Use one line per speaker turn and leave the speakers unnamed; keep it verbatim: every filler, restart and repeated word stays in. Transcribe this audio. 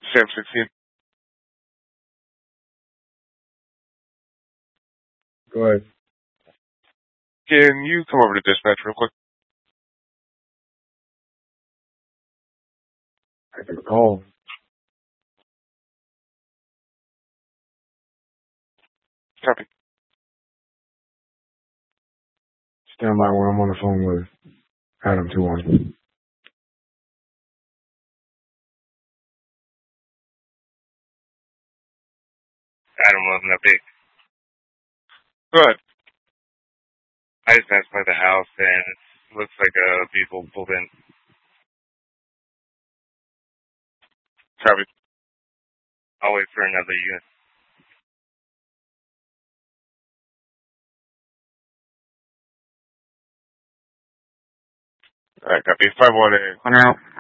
Sam sixteen.
Go ahead.
Can you come over to dispatch real quick?
I can call.
Copy.
Stand by when I'm on the phone with Adam two one.
Adam wasn't a big.
Go ahead.
I just passed by the house and it looks like uh, people pulled in.
Copy.
I'll wait for another unit.
Alright, copy. five one eight.
Hunter out.